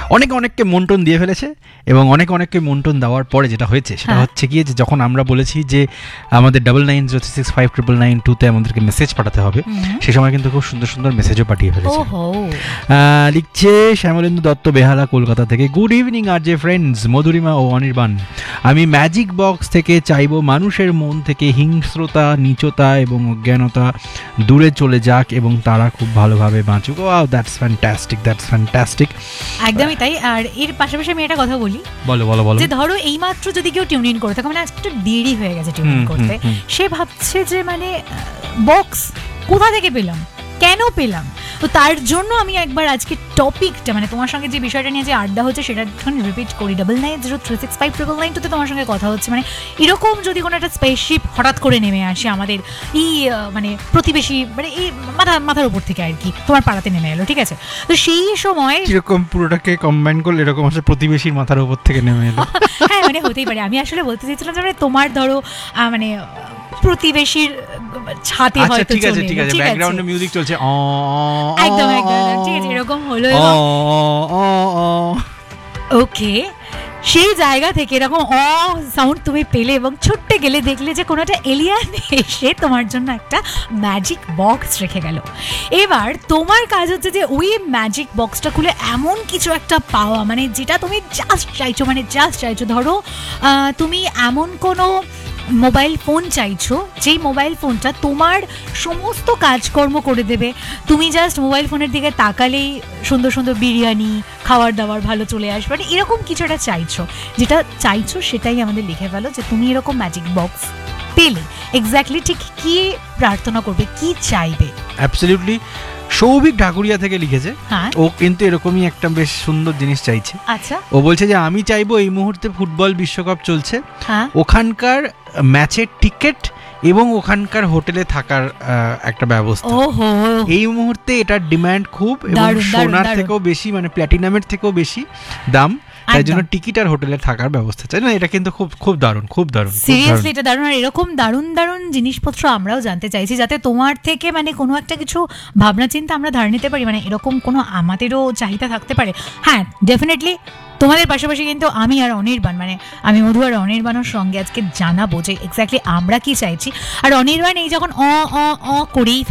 অনেককে মন্টন দিয়ে ফেলেছে, এবং অনেককে মন্টন দেওয়ার পরে যেটা হয়েছে সেটা হচ্ছে গিয়ে যে যখন আমরা বলেছি যে আমাদের 9903659992 আমাদেরকে মেসেজ পাঠাতে হবে, সে সময় কিন্তু খুব সুন্দর সুন্দর মেসেজও পাঠিয়ে ফেলেছে। লিখছে শ্যামলেন্দু দত্ত, বেহালা, কলকাতা থেকে। Good evening RJ friends, Madhurima ও অনির্বাণ। আমি ম্যাজিক বক্স থেকে চাইবো মানুষের মন থেকে হিংস্রতা, নীচতা এবং অজ্ঞানতা দূরে চলে যাক এবং তারা খুব ভালোভাবে বাঁচুক। Wow, that's fantastic. একদমই তাই। আর এর পাশাপাশি আমি একটা কথা বলি। বলো। যে ধরো এইমাত্র যদি কেউ টিউন ইন করে থাকে, মানে আজকে একটু দেরি হয়ে গেছে টিউন ইন করতে, সে ভাবছে যে মানে বক্স কোথা থেকে পেলাম, কেন পেলাম। তো তার জন্য আমি একবার আজকে টপিকটা, মানে তোমার সঙ্গে যে বিষয়টা নিয়ে যে আড্ডা হচ্ছে সেটা একটুখানি রিপিট করি। 9903659992 তোমার সঙ্গে কথা হচ্ছে। মানে এরকম যদি কোনো একটা স্পেসশিপ হঠাৎ করে নেমে আসে আমাদের এই মানে প্রতিবেশী, মানে এই মাথার উপর থেকে আর কি, তোমার পাড়াতে নেমে এলো, ঠিক আছে, তো সেই সময় এরকম পুরোটাকে কম্বাইন করলে এরকম হচ্ছে প্রতিবেশীর মাথার উপর থেকে নেমে এলো। হ্যাঁ, মানে হতেই পারে। আমি আসলে বলতে চাইছিলাম যে তোমার ধরো মানে প্রতিবেশীর ছাতে হয়তো চলে এলো, ঠিক আছে, ব্যাকগ্রাউন্ডে মিউজিক চলছে, একদম ঠিক আছে, এরকম হলো। ওকে, সেই জায়গা থেকে এরকম সাউন্ড তুমি পেলে এবং ছুটতে গেলে দেখলে যে কোনো একটা এলিয়ান এসে তোমার জন্য একটা ম্যাজিক বক্স রেখে গেল। এবার তোমার কাজ হচ্ছে যে ওই ম্যাজিক বক্সটা খুলে এমন কিছু একটা পাওয়া, মানে যেটা তুমি জাস্ট চাইছো। ধরো তুমি এমন কোনো মোবাইল ফোন চাইছো যেই মোবাইল ফোনটা তোমার সমস্ত কাজকর্ম করে দেবে। তুমি জাস্ট মোবাইল ফোনের দিকে তাকালেই সুন্দর সুন্দর বিরিয়ানি, খাবার দাবার ভালো চলে আসবে। মানে এরকম কিছু একটা যেটা চাইছো সেটাই আমাদের লিখে ফেলো যে তুমি এরকম ম্যাজিক বক্স পেলে এক্স্যাক্টলি ঠিক কি প্রার্থনা করবে, কি চাইবে। অ্যাবসলিউটলি। সৌভিক ঢাকুরিয়া থেকে লিখেছে, ও কিন্তু এরকমই একটা বেশ সুন্দর জিনিস চাইছে। আচ্ছা, ও বলছে যে আমি চাইবো এই মুহূর্তে ফুটবল বিশ্বকাপ চলছে, ওখানকার ম্যাচের টিকিট এবং ওখানকার হোটেলে থাকার একটা ব্যবস্থা। এই মুহূর্তে এটার ডিমান্ড খুব, এবং সোনার থেকেও বেশি, মানে প্ল্যাটিনামের থেকেও বেশি দাম, তাই জন্য টিকিট আর হোটেলে থাকার ব্যবস্থা চাই না। এটা কিন্তু খুব দারুণ, সিরিয়াসলি এটা দারুণ। আর এরকম দারুণ জিনিসপত্র আমরাও জানতে চাইছি, যাতে তোমার থেকে মানে কোনো একটা কিছু ভাবনা চিন্তা আমরা ধার নিতে পারি, মানে এরকম কোনো আমাদেরও চাহিদা থাকতে পারে। হ্যাঁ, ডেফিনেটলি তোমাদের পাশাপাশি কিন্তু আমি আর অনির্বাণ, মানে আমি মধু আর অনির্বাণের সঙ্গে আজকে জানাবো যে এক্স্যাক্টলি আমরা কি চাইছি। আর অনির্বাণ এই যখন করেই